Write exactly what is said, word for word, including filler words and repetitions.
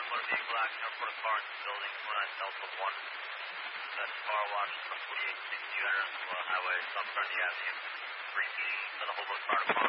motor vehicle action, report a car into the building, four nine Delta one. That's car watch from forty-eight sixty, enter the highway, South Gurney Avenue, three P to the Hobart Fire Department.